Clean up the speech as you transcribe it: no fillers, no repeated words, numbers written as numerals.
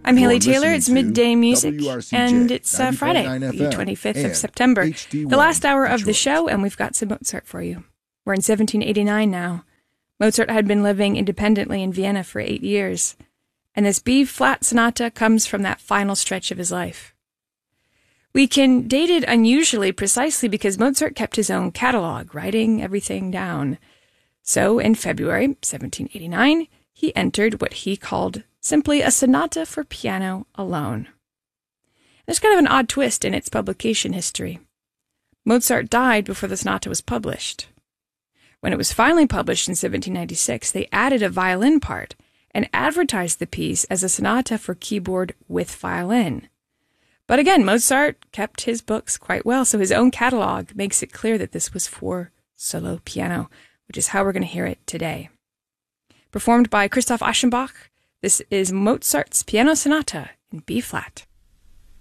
I'm Haley Taylor. It's Midday Music, and it's Friday, the 25th of September, the last hour of the show, and we've got some Mozart for you. We're in 1789 now. Mozart had been living independently in Vienna for 8 years, and this B-flat sonata comes from that final stretch of his life. We can date it unusually precisely because Mozart kept his own catalog, writing everything down. So, in February 1789, he entered what he called simply a sonata for piano alone. There's kind of an odd twist in its publication history. Mozart died before the sonata was published. When it was finally published in 1796, they added a violin part and advertised the piece as a sonata for keyboard with violin. But again, Mozart kept his books quite well, so his own catalog makes it clear that this was for solo piano, which is how we're going to hear it today. Performed by Christoph Aschenbach, this is Mozart's Piano Sonata in B-flat.